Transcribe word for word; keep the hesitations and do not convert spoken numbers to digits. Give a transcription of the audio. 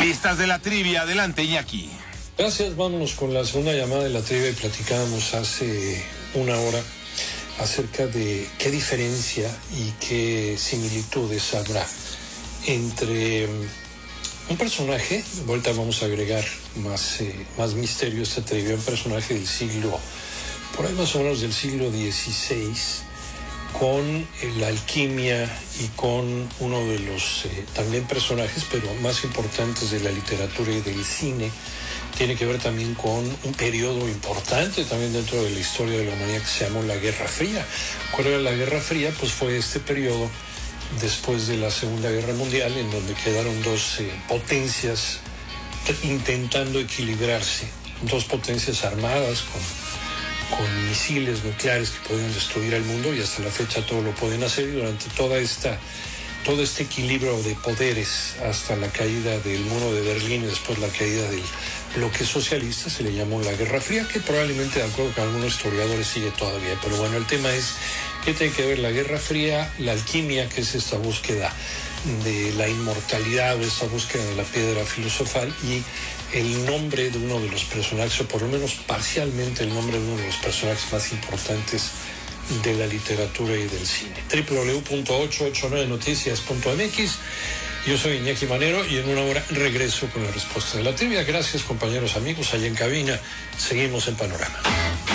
Pistas de la trivia, adelante, Iñaki. Gracias, vámonos con la segunda llamada de la trivia y platicábamos hace una hora acerca de qué diferencia y qué similitudes habrá entre un personaje, de vuelta vamos a agregar más, eh, más misterio a esta trivia, un personaje del siglo, por ahí más o menos del siglo dieciséis, con la alquimia y con uno de los eh, también personajes, pero más importantes de la literatura y del cine. Tiene que ver también con un periodo importante también dentro de la historia de la humanidad que se llamó la Guerra Fría. ¿Cuál era la Guerra Fría? Pues fue este periodo después de la Segunda Guerra Mundial en donde quedaron dos eh, potencias intentando equilibrarse, dos potencias armadas con, con misiles nucleares que podían destruir al mundo, y hasta la fecha todo lo pueden hacer, y durante toda esta todo este equilibrio de poderes hasta la caída del muro de Berlín y después la caída del bloque socialista se le llamó la Guerra Fría, que probablemente, de acuerdo con algunos historiadores, sigue todavía. Pero bueno, el tema es qué tiene que ver la Guerra Fría, la alquimia, que es esta búsqueda de la inmortalidad o esta búsqueda de la piedra filosofal, y el nombre de uno de los personajes, o por lo menos parcialmente el nombre de uno de los personajes más importantes de la literatura y del cine. doble u doble u doble u punto ochocientos ochenta y nueve noticias punto m x. Yo soy Iñaki Manero y en una hora regreso con la respuesta de la trivia. Gracias, compañeros, amigos, allá en cabina. Seguimos en Panorama.